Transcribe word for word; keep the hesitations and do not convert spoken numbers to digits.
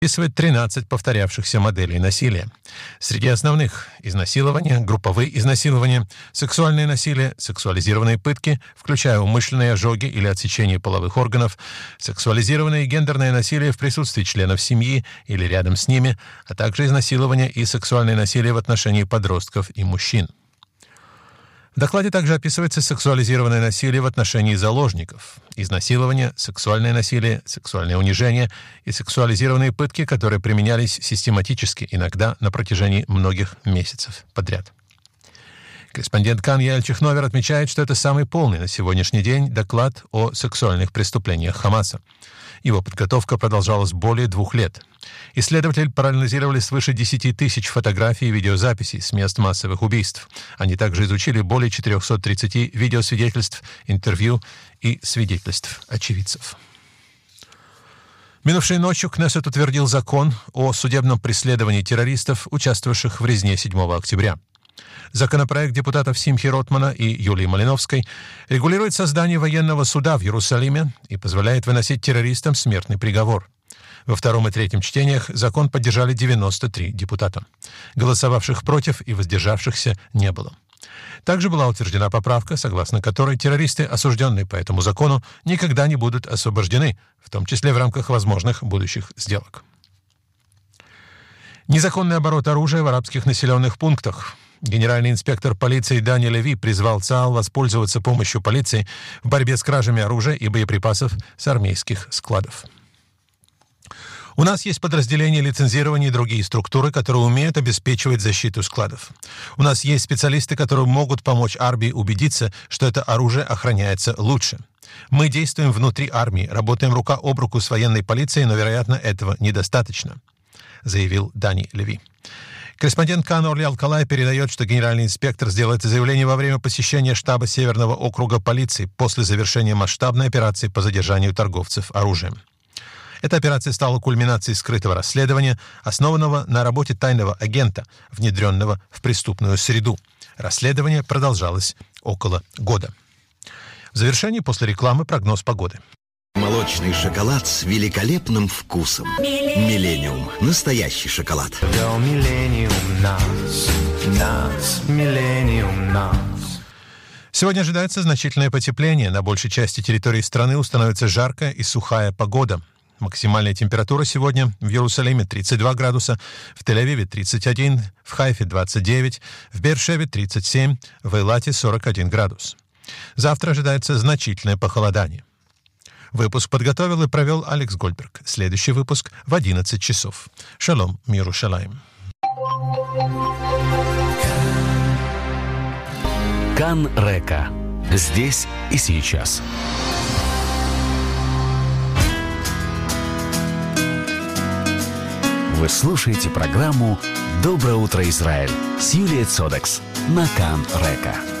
описывает тринадцать повторявшихся моделей насилия. Среди основных — изнасилование, групповые изнасилования, сексуальное насилие, сексуализированные пытки, включая умышленные ожоги или отсечение половых органов, сексуализированное и гендерное насилие в присутствии членов семьи или рядом с ними, а также изнасилование и сексуальное насилие в отношении подростков и мужчин. В докладе также описывается сексуализированное насилие в отношении заложников, изнасилование, сексуальное насилие, сексуальное унижение и сексуализированные пытки, которые применялись систематически, иногда на протяжении многих месяцев подряд. Корреспондент Кан Яэль Чихновер отмечает, что это самый полный на сегодняшний день доклад о сексуальных преступлениях Хамаса. Его подготовка продолжалась более двух лет. Исследователи проанализировали свыше десяти тысяч фотографий и видеозаписей с мест массовых убийств. Они также изучили более четырехсот тридцати видеосвидетельств, интервью и свидетельств очевидцев. Минувшей ночью Кнессет утвердил закон о судебном преследовании террористов, участвовавших в резне седьмого октября. Законопроект депутатов Симхи Ротмана и Юлии Малиновской регулирует создание военного суда в Иерусалиме и позволяет выносить террористам смертный приговор. Во втором и третьем чтениях закон поддержали девяносто три депутата. Голосовавших против и воздержавшихся не было. Также была утверждена поправка, согласно которой террористы, осужденные по этому закону, никогда не будут освобождены, в том числе в рамках возможных будущих сделок. Незаконный оборот оружия в арабских населенных пунктах. Генеральный инспектор полиции Дани Леви призвал ЦААЛ воспользоваться помощью полиции в борьбе с кражами оружия и боеприпасов с армейских складов. У нас есть подразделения лицензирования и другие структуры, которые умеют обеспечивать защиту складов. У нас есть специалисты, которые могут помочь армии убедиться, что это оружие охраняется лучше. Мы действуем внутри армии, работаем рука об руку с военной полицией, но, вероятно, этого недостаточно, заявил Дани Леви. Корреспондент Кан Орли Алкалай передает, что генеральный инспектор сделал это заявление во время посещения штаба Северного округа полиции после завершения масштабной операции по задержанию торговцев оружием. Эта операция стала кульминацией скрытого расследования, основанного на работе тайного агента, внедренного в преступную среду. Расследование продолжалось около года. В завершении после рекламы прогноз погоды. Молочный шоколад с великолепным вкусом. Миллениум. Настоящий шоколад. Миллениум нас, нас, Миллениум нас. Сегодня ожидается значительное потепление. На большей части территории страны установится жаркая и сухая погода. Максимальная температура сегодня в Иерусалиме тридцать два градуса, в Тель-Авиве тридцать один, в Хайфе двадцать девять, в Беэр-Шеве тридцать семь, в Эйлате сорок один градус. Завтра ожидается значительное похолодание. Выпуск подготовил и провел Алекс Гольдберг. Следующий выпуск в одиннадцать часов. Шалом, Иерушалаим. Кан Река. Здесь и сейчас. Вы слушаете программу «Доброе утро, Израиль» с Юлией Цодекс на Кан Река.